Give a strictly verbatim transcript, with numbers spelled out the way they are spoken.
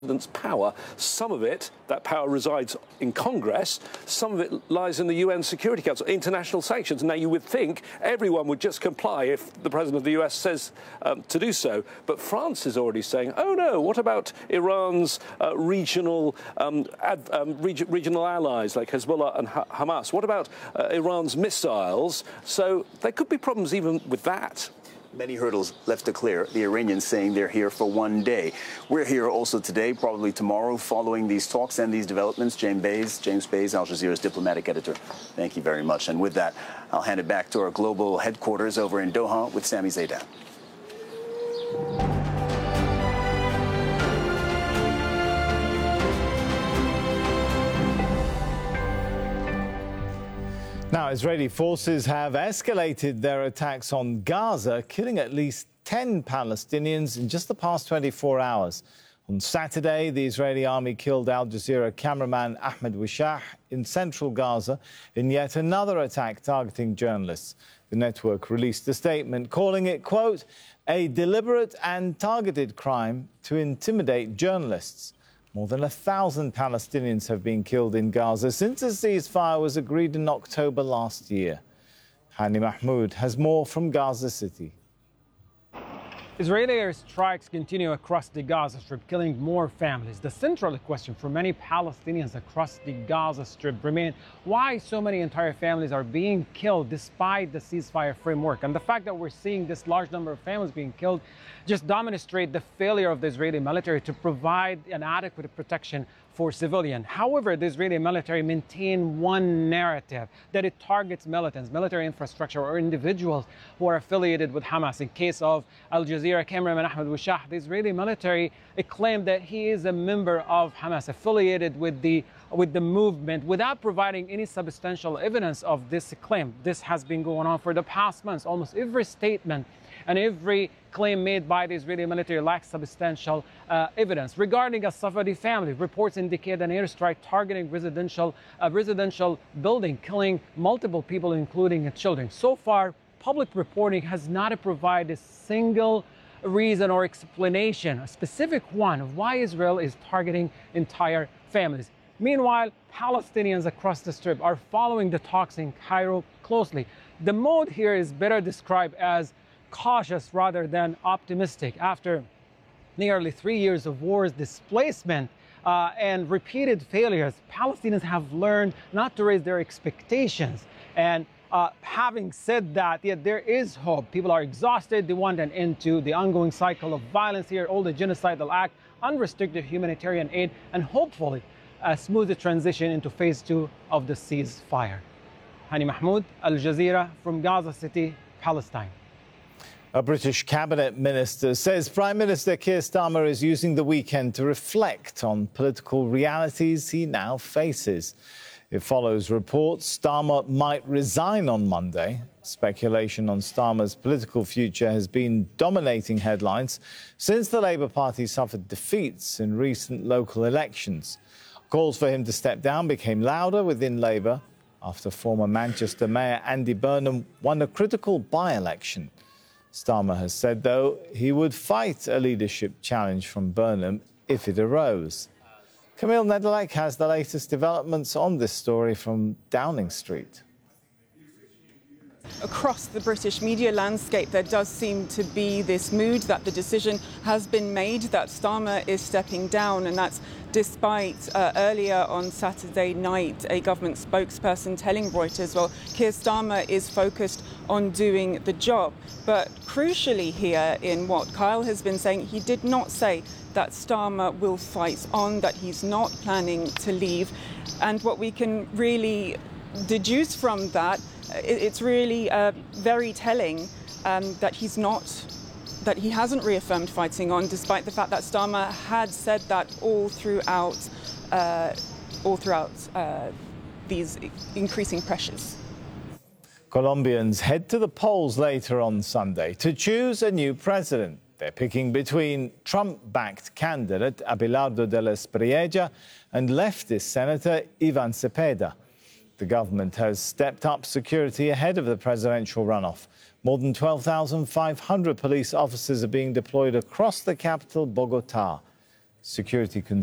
president's power. Some of it, that power resides in Congress. Some of it lies in the U N Security Council, international sanctions. Now, you would think everyone would just comply if the president of the U S says um, to do so. But France is already saying, oh, no, what about Iran's uh, regional um, ad, um, reg regional allies like Hezbollah and ha Hamas? What about uh, Iran's missiles? So there could be problems even with that. Many hurdles left to clear. The Iranians saying they're here for one day. We're here also today, probably tomorrow, following these talks and these developments. James Bays, James Bays, Al Jazeera's diplomatic editor. Thank you very much. And with that, I'll hand it back to our global headquarters over in Doha with Sami Zeidan. Now, Israeli forces have escalated their attacks on Gaza, killing at least ten Palestinians in just the past twenty-four hours. On Saturday, the Israeli army killed Al Jazeera cameraman Ahmed Wishah in central Gaza in yet another attack targeting journalists. The network released a statement calling it, quote, a deliberate and targeted crime to intimidate journalists. More than a thousand Palestinians have been killed in Gaza since a ceasefire was agreed in October last year. Hani Mahmoud has more from Gaza City. Israeli airstrikes continue across the Gaza Strip, killing more families. The central question for many Palestinians across the Gaza Strip remains why so many entire families are being killed despite the ceasefire framework. And the fact that we're seeing this large number of families being killed just demonstrates the failure of the Israeli military to provide an adequate protection for civilians. However, the Israeli military maintain one narrative that it targets militants, military infrastructure, or individuals who are affiliated with Hamas. In case of Al Jazeera cameraman Ahmed Wishah, the Israeli military claimed that he is a member of Hamas, affiliated with the with the movement, without providing any substantial evidence of this claim. This has been going on for the past months. Almost every statement and every claim made by the Israeli military lacks substantial uh, evidence. Regarding a Safadi family, reports indicate an airstrike targeting residential a residential building, killing multiple people, including children. So far, public reporting has not provided a single reason or explanation, a specific one, of why Israel is targeting entire families. Meanwhile, Palestinians across the Strip are following the talks in Cairo closely. The mood here is better described as cautious rather than optimistic. After nearly three years of wars, displacement, uh, and repeated failures, Palestinians have learned not to raise their expectations. And uh, having said that, yet there is hope. People are exhausted. They want an end to the ongoing cycle of violence here, all the genocidal act, unrestricted humanitarian aid, and hopefully a smooth transition into phase two of the ceasefire. Hani Mahmoud, Al Jazeera from Gaza City, Palestine. A British cabinet minister says Prime Minister Keir Starmer is using the weekend to reflect on political realities he now faces. It follows reports Starmer might resign on Monday. Speculation on Starmer's political future has been dominating headlines since the Labour Party suffered defeats in recent local elections. Calls for him to step down became louder within Labour after former Manchester Mayor Andy Burnham won a critical by-election. Starmer has said, though, he would fight a leadership challenge from Burnham if it arose. Camille Nedelec has the latest developments on this story from Downing Street. Across the British media landscape, there does seem to be this mood that the decision has been made, that Starmer is stepping down, and that's despite uh, earlier on Saturday night a government spokesperson telling Reuters, well, Keir Starmer is focused on doing the job. But crucially here, in what Kyle has been saying, he did not say that Starmer will fight on, that he's not planning to leave. And what we can really deduce from that, it's really uh, very telling um, that he's not, that he hasn't reaffirmed fighting on, despite the fact that Starmer had said that all throughout, uh, all throughout uh, these increasing pressures. Colombians head to the polls later on Sunday to choose a new president. They're picking between Trump-backed candidate Abelardo de la Espriella and leftist Senator Ivan Cepeda. The government has stepped up security ahead of the presidential runoff. More than twelve thousand five hundred police officers are being deployed across the capital, Bogotá. security concerns.